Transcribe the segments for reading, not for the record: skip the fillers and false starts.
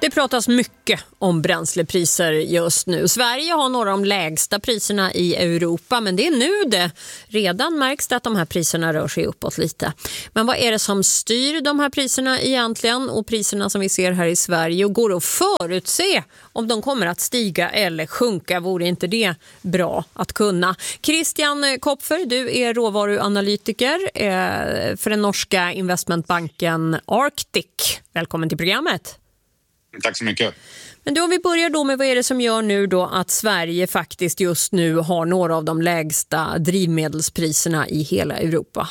Det pratas mycket om bränslepriser just nu. Sverige har några av de lägsta priserna i Europa, men det är nu det. Redan märks det att de här priserna rör sig uppåt lite. Men vad är det som styr de här priserna egentligen, och priserna som vi ser här i Sverige, och går att förutse om de kommer att stiga eller sjunka? Vore inte det bra att kunna? Christian Kopfer, du är råvaruanalytiker för den norska investmentbanken Arctic. Välkommen till programmet. Tack så mycket. Men då, om vi börjar då med vad är det som gör nu då att Sverige faktiskt just nu har några av de lägsta drivmedelspriserna i hela Europa?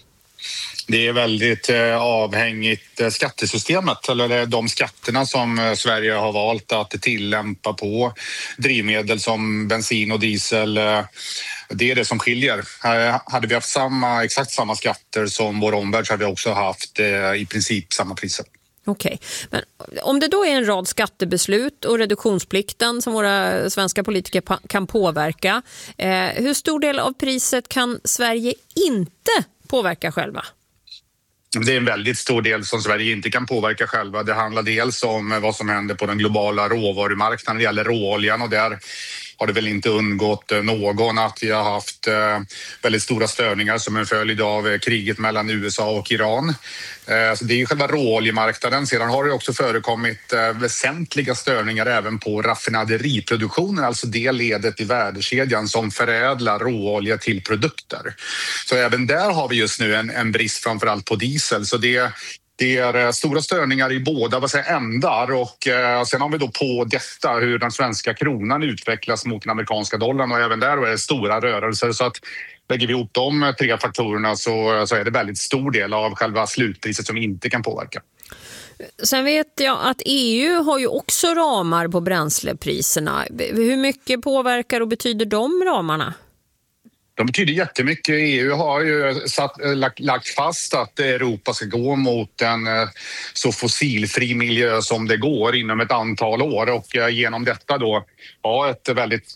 Det är väldigt avhängigt skattesystemet, eller de skatterna som Sverige har valt att tillämpa på drivmedel som bensin och diesel. Det är det som skiljer. Hade vi haft exakt samma skatter som vår omvärld så hade vi också haft i princip samma priser. Okej, men om det då är en rad skattebeslut och reduktionsplikten som våra svenska politiker kan påverka, hur stor del av priset kan Sverige inte påverka själva? Det är en väldigt stor del som Sverige inte kan påverka själva. Det handlar dels om vad som händer på den globala råvarumarknaden. Det gäller råoljan, och där har det väl inte undgått någon att vi har haft väldigt stora störningar som en följd av kriget mellan USA och Iran. Så det är ju själva råoljemarknaden. Sedan har det också förekommit väsentliga störningar även på raffinaderiproduktionen, alltså det ledet i värdekedjan som förädlar råolja till produkter. Så även där har vi just nu en brist, framförallt på diesel. Så det är stora störningar i båda ändar, och sen har vi då på detta hur den svenska kronan utvecklas mot den amerikanska dollarn, och även där är det stora rörelser. Så att lägger vi ihop de tre faktorerna så är det väldigt stor del av själva slutpriset som inte kan påverka. Sen vet jag att EU har ju också ramar på bränslepriserna. Hur mycket påverkar och betyder de ramarna? De betyder jättemycket. EU har ju lagt fast att Europa ska gå mot en så fossilfri miljö som det går inom ett antal år, och genom detta då ha ett väldigt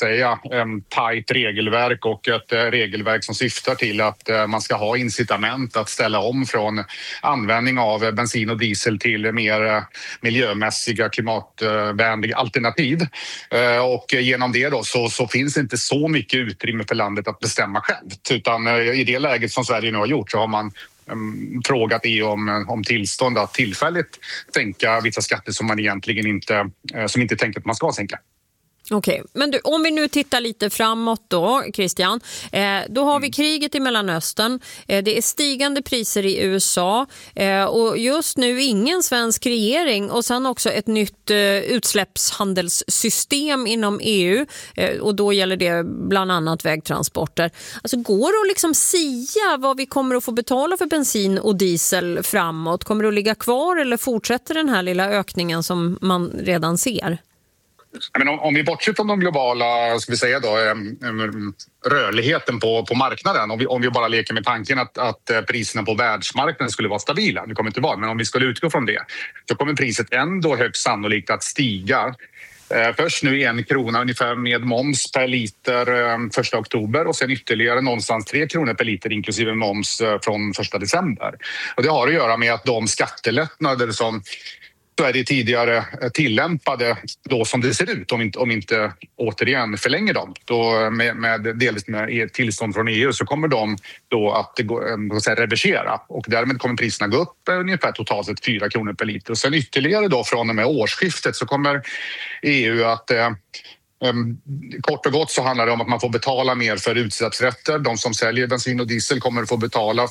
tajt regelverk, och ett regelverk som syftar till att man ska ha incitament att ställa om från användning av bensin och diesel till mer miljömässiga, klimatvänliga alternativ. Och genom det då så finns inte så mycket utrymme för landet att bestämma självt, utan i det läget som Sverige nu har gjort så har man frågat EU om tillstånd att tillfälligt sänka vissa skatter som man egentligen inte tänker att man ska sänka. Okej, men du, om vi nu tittar lite framåt då, Christian, då har vi kriget i Mellanöstern, det är stigande priser i USA, och just nu ingen svensk regering, och sen också ett nytt utsläppshandelssystem inom EU, och då gäller det bland annat vägtransporter. Alltså, går det att liksom sia vad vi kommer att få betala för bensin och diesel framåt? Kommer det att ligga kvar, eller fortsätter den här lilla ökningen som man redan ser? Men om vi bortser från de globala, ska vi säga då, rörligheten på marknaden, om vi bara leker med tanken att priserna på världsmarknaden skulle vara stabila, det kommer inte vara, men om vi skulle utgå från det, så kommer priset ändå högst sannolikt att stiga. Först nu 1 krona ungefär med moms per liter 1 oktober, och sen ytterligare någonstans 3 kronor per liter inklusive moms från 1 december. Och det har att göra med att de skattelättnader som Sverige tidigare tillämpade då som det ser ut, om inte återigen förlänger dem då delvis med tillstånd från EU, så kommer de då att reversera, och därmed kommer priserna gå upp ungefär totalt sett 4 kronor per liter. Och sen ytterligare då från och med årsskiftet så kommer EU att kort och gott så handlar det om att man får betala mer för utsläppsrätter. De som säljer bensin och diesel kommer att få betala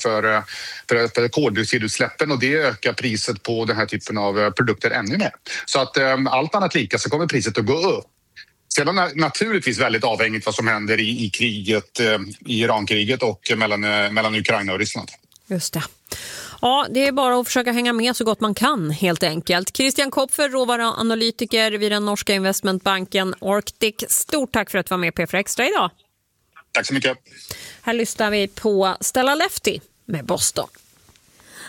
för koldioxidutsläppen, och det ökar priset på den här typen av produkter ännu mer. Så att allt annat lika så kommer priset att gå upp. Sedan är naturligtvis väldigt avhängigt vad som händer i kriget, i Irankriget och mellan Ukraina och Ryssland. Just det. Ja, det är bara att försöka hänga med så gott man kan, helt enkelt. Christian Kopfer, råvaruanalytiker vid den norska investmentbanken Arctic. Stort tack för att du var med på P4 Extra idag. Tack så mycket. Här lyssnar vi på Stella Lefty med Boston.